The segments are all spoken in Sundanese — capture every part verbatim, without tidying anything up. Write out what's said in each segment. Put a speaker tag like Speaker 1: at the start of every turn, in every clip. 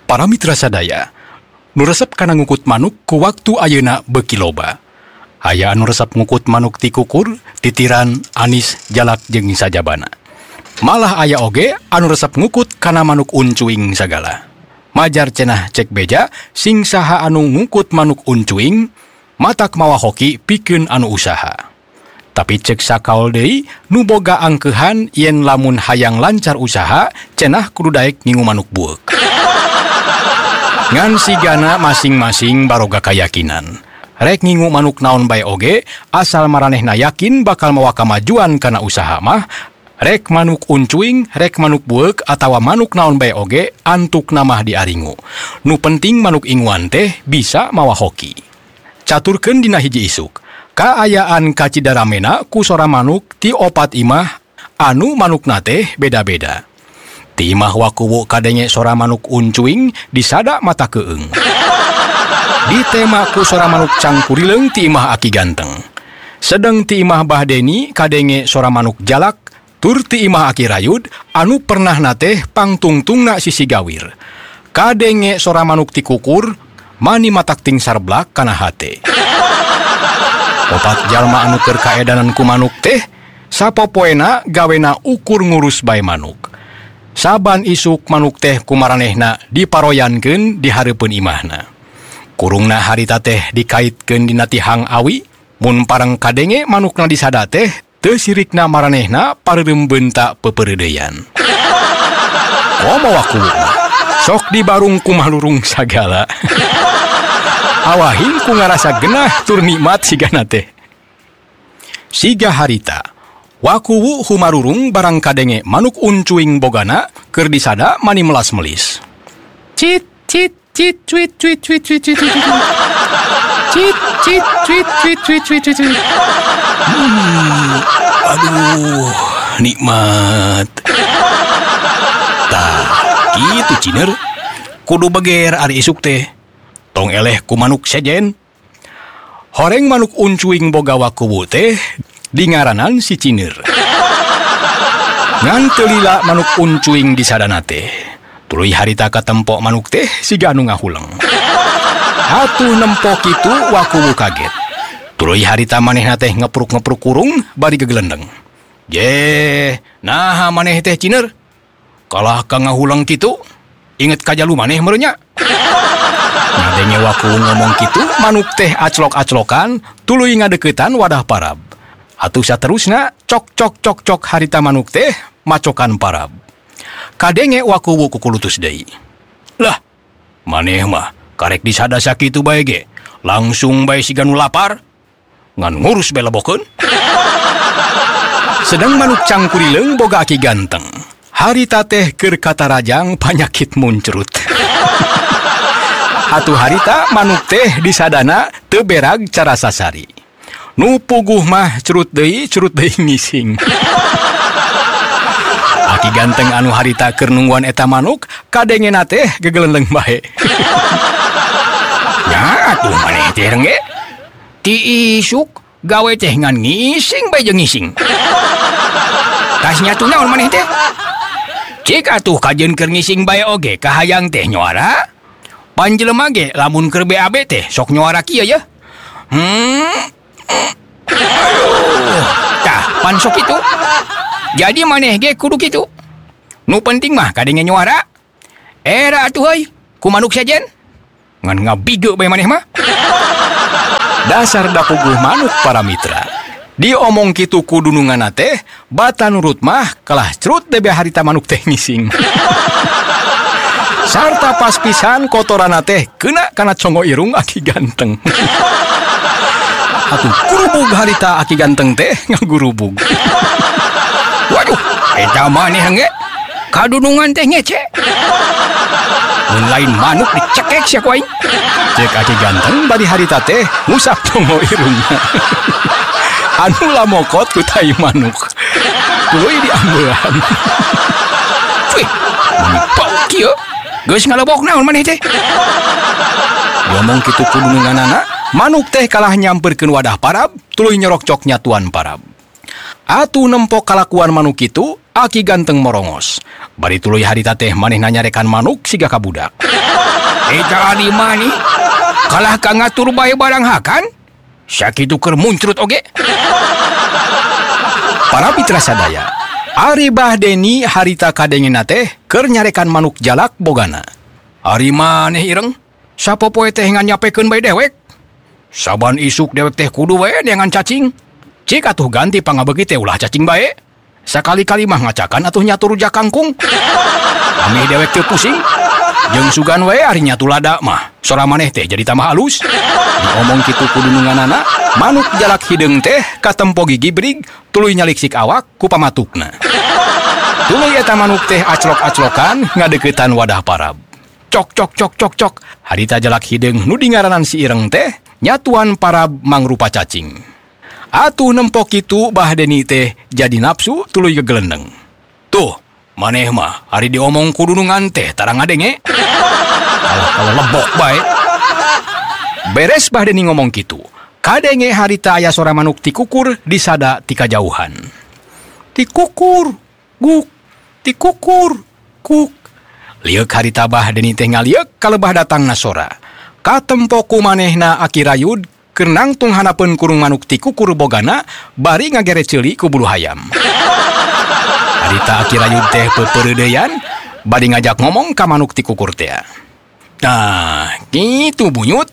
Speaker 1: Para mitra sadaya, nu resep kana ngukut manuk ku waktu ayeuna beuki loba. Aya anu resep ngukut manuk ti kukur, titiran, anis, jalak jeung sajabana. Malah aya oge anu resep ngukut kana manuk uncuing sagala. Majar cenah cek beja sing saha anu ngukut manuk uncuing matak mawa hoki pikeun anu usaha. Tapi cek sakaol deui nu boga angkeuhan yen lamun hayang lancar usaha cenah kudu daek ngingu manuk bueuk. Ngan sigana masing-masing baroga kayakinan. Rek ngingu manuk naon bae oge, asal maranehna yakin bakal mawa kamajuan kana usaha mah, rek manuk uncuing, rek manuk bueuk, atawa manuk naon bae oge, antuk namah diaringu. Nu penting manuk inguan teh bisa mawa hoki. Caturkeun dina hiji isuk, kaayaan kacidaramena ku sora manuk ti opat imah, anu manukna teh beda-beda. Ti imah wakuwu kadenge sora manuk uncuing disada mata keung. Di tema ku sora manuk cangkurileung ti imah aki ganteng. Sedeng ti imah bahdeni kadenge sora manuk jalak, tur ti imah aki rayud anu pernah nate pangtungtungna sisi gawir. Kadenge sora manuk ti kukur mani matak ting sarblak kana hate. Opat jalma anu keur kaedanan ku manuk teh sapopoena gawena ukur ngurus bae manuk. Saban isuk manuk teh kumaranehna diparoyankeun di hareupeun imahna. Kurungna harita teh dikaitkeun dina tihang awi, mun parang kadenge manukna disada teh teu sirikna maranehna pareureumbeuan ta pepeureudeyan. Komo waku sok dibarung kumalurung sagala. Awahin ku ngarasa genah tur nikmat sigana teh. Siga harita wakuwu humarurung barang kadenge manuk uncuing bogana keur disada mani melas-melis. Cit cit cit cuit cuit cuit cuit cuit cuit. Cit cit cuit cuit cuit cuit cuit. Hmm, aduh, nikmat. Tah, kitu ciner. Kudu beger ari isuk teh. Tong eleh ku manuk sejen. Horeng manuk uncuing boga wakuwu teh dingaranan si ciner. Ngan teu lila manuk uncuing di sadana teh. Tuluy harita katempo manuk teh siga anu ngahuleng. Atuh nempo kitu wakuwu kaget. Tuluy harita manehna teh ngepruk-ngepruk kurung bari gegelendeng. Ye, naha maneh teh ciner? Kalah ka ngahuleng kitu, inget kajalu maneh meureun nya. Ngadenge wakuwu ngomong kitu, manuk teh aclok-aclokan tuluy ngadeuketan wadah parab. Atuh saterusna cok cok cok cok harita manuk teh macokan parab. Kadenge wakuwu kukulutus deui. Lah, maneh mah karek disada sakitu bae ge, langsung bae siga nu lapar. Ngan ngurus bae lebokeun. Sedang manuk cangkurileung boga aki ganteng. Harita teh keur katarajang panyakit muncrut. Atuh harita manuk teh disadana teu berag cara sasari. Nu puguh mah curut deui, curut deui ngising. Aki ganteng anu harita keur nungguan eta manuk, kadengena teh gegelendeng bae. Nya atuh maneh teh rengge. Ti isuk gawe teh ngan ngising bae jeung ngising. Tas nyatu naon maneh teh? Cik atuh kajeun keur ngising bae oge kahayang teh nyuara. Panjelema ge lamun keur B A B teh sok nyuara kieu ya. Hmm. Aduh, tah pansok itu. Jadi maneh ge kudu kitu. Nu penting mah kadenge nyuara. Era atuh euy, ku manuk sejen. Ngan ngabige bae maneh mah. Dasar da puguh manuk para mitra. Diomong kitu ku dununganna teh, bata nurut mah kalah cerut debe harita manuk teh ngising. Sarta pas pisan kotorana teh keuna kana congo irung aki ganteng. Atuh gurubug harita aki ganteng teh ngagurubug. Waduh, eta maneh hangge kadunungan teh ngece. Mun lain manuk dicekek sia ku aing. Cek aki ganteng bari harita teh ngusap congo irungna. Anu lamokot ku tai manuk. Tuluy diambean. Wih, mun bau kieu geus ngalebok naon maneh teh? Ngomong kitu ku dununganana, manuk teh kalah nyamperkeun wadah parab, tuluy nyorok cok nyatuan parab. Atuh nempok kalakuan manuk kitu, aki ganteng morongos. Bari tuluy harita teh manehna nyarekan manuk siga ka budak. Eta adi mani kalah ka ngatur bae barang hakan? Sakitu keur muncrut oge. Para mitra sadaya, ari Bahdeni harita kadengena teh keur nyarekan manuk jalak bogana. Ari maneh ireng? Sapopoe teh ngan nyapekeun bae dewek? Saban isuk dewek teh kudu wae neangan cacing. Cik atuh ganti pangabeukit teh ulah cacing bae. Sakali-kali mah ngacakan atuh nyatur rujak kangkung. Kami dewek teu pusing. Jeung sugan wae ari nyatu lada mah. Sora maneh teh jadi tambah halus. Diomong kitu kudu nunganana, manuk jalak hideung teh katempo gigi brig tuluy nyaliksik awak ku pamatukna. Tuluy eta manuk teh aclok-aclokan ngadeuketan wadah parab. Cok cok cok cok cok. Harita jalak hideung nu dingaranan si ireng teh nyatuan parab mangrupa cacing. Atuh nempok kitu Bahdeni teh jadi nafsu tuluy gegelendeng. Tuh, maneh mah ari diomong kudu nungan teh tara ngadenge. Alah kalau lebok bae. Beres Bahdeni ngomong kitu, kadenge harita aya sora manuk tikukur disada ti kajauhan. Tikukur, guk, tikukur, kuk. Liuk harita Bahdeni teh ngaliuk kalebah datangna sora. Katempo ku manehna aki rayud keur nangtung hanapeun kurung manuk tikukur bogana bari ngagere ceuli ku bulu hayam. Harita aki rayud teh pepeureudeyan bari ngajak ngomong ka manuk tikukur teh. Nah, kitu bunyut.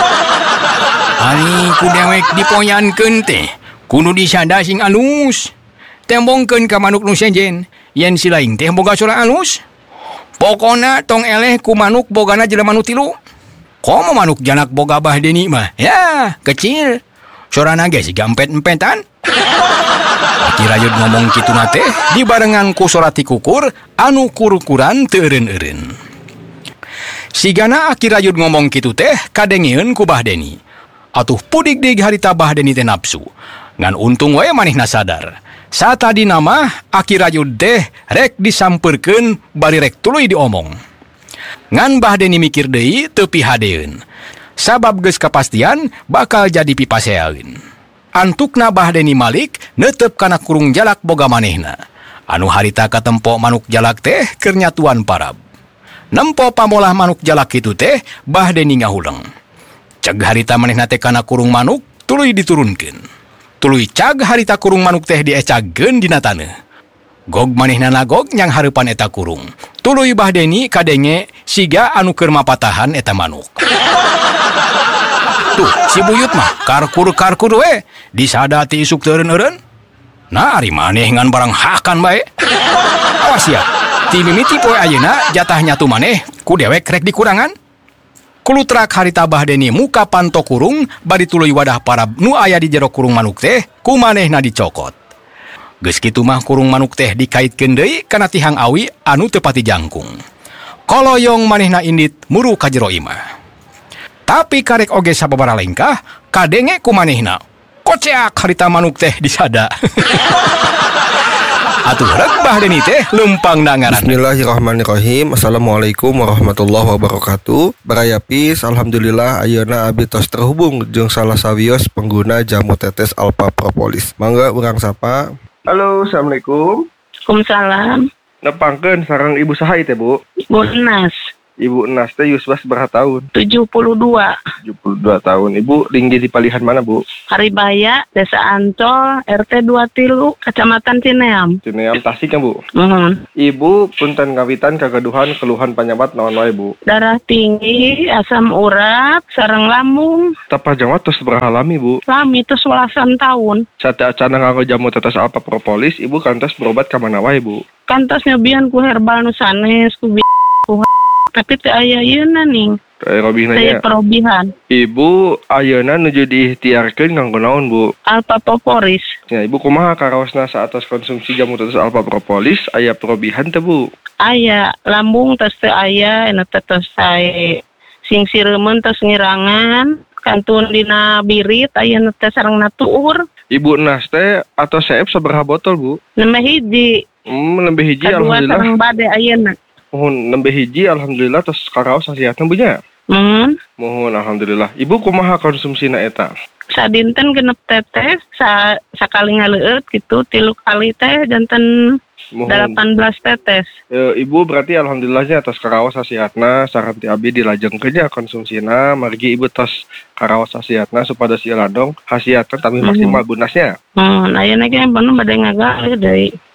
Speaker 1: Ari ku dewek dipoyankeun teh kudu disada sing alus. Tembongkeun ka manuk nu sejen yen si laing teh boga sora alus. Pokona tong eleh ku manuk bogana jelema nu tilu. Komo manuk janak boga Bahdeni mah? Ya, kecil. Sorana ge siga empet-empetan. Aki rayud ngomong kitu na teh dibarengan ku sora tikukur anu kurukuran teu eureun-eureun. Sigana aki rayud ngomong kitu teh kadengeun ku Bahdeni. Atuh pudik deui harita Bahdeni teh nafsu. Ngan untung wae manehna sadar. Satadina mah aki rayud teh rek disampeurkeun bari rek tuluy diomong. Ngan Bahdeni mikir deui teu pihadeun. Sabab geus kapastian bakal jadi pipaseaeun. Antukna Bahdeni malik neuteup kana kurung jalak boga manehna. Anu harita katempo manuk jalak teh keur nyatuan parab. Nempo pamolah manuk jalak kitu teh Bahdeni ngahuleng. Ceg harita manehna teh kana kurung manuk tuluy diturunkeun. Tuluy cag harita kurung manuk teh diecagkeun dina taneuh. Gog manehna nagog nyang hareupan eta kurung. Tuluy Bahdeni kadenge siga anu keur mapatahan eta manuk. Tuh, si buyut mah karkur-karkur we disada ti isuk teu eureun-eureun. Nah, ari maneh ngan barang hakan bae. Awas ya, ti mimiti poe ayeuna jatah nyatu maneh ku dewek rek dikurangan. Kulutrak harita Bahdeni muka panto kurung bari tuluy wadah parab nu aya di jero kurung manuk teh ku manehna dicokot. Geus kitu mah kurung manuk teh dikaitkeun deui kana tihang awi anu teu pati jangkung. Koloyong manehna indit muru ka jero imah. Tapi karek oge sababaraha lengkah kadenge ku manehna. Koceak harita manuk teh disada. Atuh rek Bahdeni teh lempang ngaran.
Speaker 2: Bismillahirrahmanirrahim. Assalamualaikum warahmatullahi wabarakatuh. Barayapis, alhamdulillah ayeuna abdi tos terhubung jeung salah sawios pengguna jamu tetes Alpha Propolis. Mangga urang sapa.
Speaker 3: Halo, assalamualaikum.
Speaker 4: Waalaikumsalam.
Speaker 3: Nepangkeun sareng Ibu saha teh, Bu?
Speaker 4: Ibu Nas.
Speaker 3: Ibu Nas teh yusbas berapa tahun?
Speaker 4: tujuh puluh dua.
Speaker 3: tujuh puluh dua tahun. Ibu tinggi di palihan mana, Bu?
Speaker 4: Haribaya, Desa Ancol, R T dua Tilu, Kecamatan Cineam.
Speaker 3: Cineam Tasik kan, Bu?
Speaker 4: Mohon.
Speaker 3: Ibu punten ngawitan kagaduhan keluhan panyabat naon wae, Bu?
Speaker 4: Darah tinggi, asam urat, sareng lambung.
Speaker 3: Tapa jawat terus berapa lami, Bu?
Speaker 4: Lami terus welasan tahun.
Speaker 3: Sate acana nganggo jamu tetes Alpha Propolis, Ibu kantos berobat ka mana wae, Bu?
Speaker 4: Kantos nyobian ku herbal nu sanes, ku bi ku tapi teu aya yeuna ning.
Speaker 3: Teu robihna nya.
Speaker 4: Perobihan.
Speaker 3: Ibu ayeuna nuju diikhtiarkeun nganggo naon, Bu?
Speaker 4: Alpha Propolis.
Speaker 3: Ya, Ibu kumaha karaosna saatos konsumsi jamu tetes Alpha Propolis aya perobihan teu, Bu?
Speaker 4: Aya lambung tos teu aya, anu teh tos sae sing sireumeun tos ngirangan, kantun dina birit aya nu teh sarengna tuur.
Speaker 3: Ibu Nas teh atau seep sabaraha botol, Bu?
Speaker 4: Nembe hiji.
Speaker 3: Hmm, nembe hiji
Speaker 4: Kadua
Speaker 3: alhamdulillah.
Speaker 4: sareng bade ayeuna.
Speaker 3: Mohon nembe hiji alhamdulillah tos karaos hasiatna Bu nya.
Speaker 4: Mohon.
Speaker 3: Mohon alhamdulillah. Ibu kumaha konsumsina eta?
Speaker 4: Sadinten genep tetes, sa sakali ngaleueut gitu, tilu kali teh janten
Speaker 3: Mohon.
Speaker 4: delapan belas tetes.
Speaker 3: E, Ibu berarti alhamdulillahnya atas karaos hasiatna saranti abi dilajengkeun konsumsina margi Ibu tos karaos hasiatna supados ieu ladong hasiatna tapi maksimal gunasnya.
Speaker 4: Hmm, ayeuna ge panu bade ngagalih deui.